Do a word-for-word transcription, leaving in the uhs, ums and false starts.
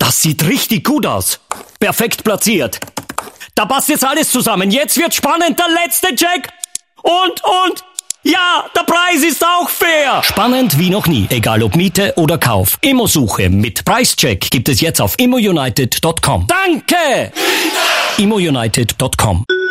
Das sieht richtig gut aus. Perfekt platziert. Da passt jetzt alles zusammen. Jetzt wird spannend. Der letzte Check. Und, und... Ja, der Preis ist auch fair. Spannend wie noch nie, egal ob Miete oder Kauf. Immosuche mit Preischeck gibt es jetzt auf immo united punkt com. Danke! immo united punkt com